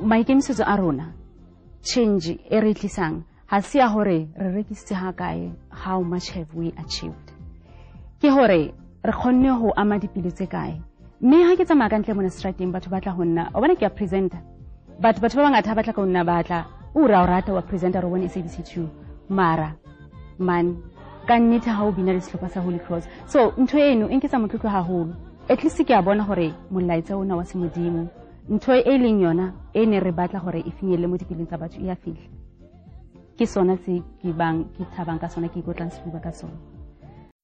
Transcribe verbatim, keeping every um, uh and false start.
maikemisetso a rona change e re tlisang ha se ya hore re rekisitse ha kae, how much have we achieved, ke hore re kgonne ho ama dipelo tse kae. Mme ha ke tsamaya ka ntle mona strateng batho ba tla ho nna o bona ke a presenter, but batho ba bangata ha ba tla ka nna ba tla o ra o rata wa presenter ro bone S A B C two mara man ka nnete ha o bina le sehlopha sa Holy Cross. So ntho eno e nketsa motlotlo haholo, at least ke a bona hore molaetsa ona wa semodimo ntho e leng yona e ne re batla hore e finyelle mo dipeleng tsa batho e a fihla. Ke sona se ke bang ke thabang ka sona, ke ikotlang sefuba ka sona.